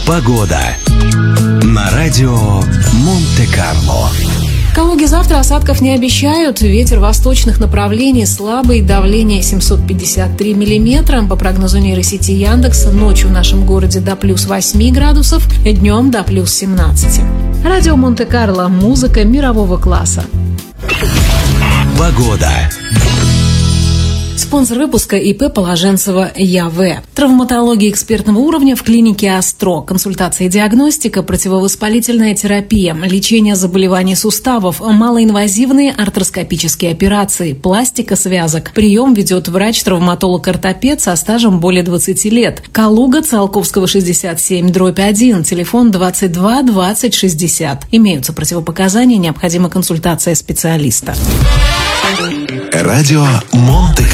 Погода на радио Монте-Карло. В Калуге завтра осадков не обещают. Ветер восточных направлений слабый, давление 753 миллиметра. По прогнозу нейросети Яндекса, ночью в нашем городе до плюс 8 градусов, днем до плюс 17. Радио Монте-Карло. Музыка мирового класса. Погода. Спонсор выпуска ИП Положенцева ЯВ. Травматология экспертного уровня в клинике Астро. Консультация и диагностика, противовоспалительная терапия, лечение заболеваний суставов, малоинвазивные артроскопические операции, пластика связок. Прием ведет врач-травматолог-ортопед со стажем более 20 лет. Калуга, Циолковского, 67/1, телефон 22 20 60. Имеются противопоказания, необходима консультация специалиста. Радио Монте-Карло.